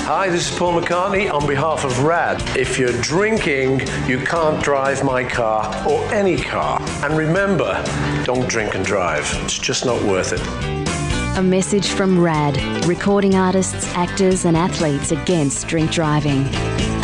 Hi, this is Paul McCartney on behalf of RAD. If you're drinking, you can't drive my car or any car. And remember, don't drink and drive. It's just not worth it. A message from RAD, recording artists, actors and athletes against drink driving.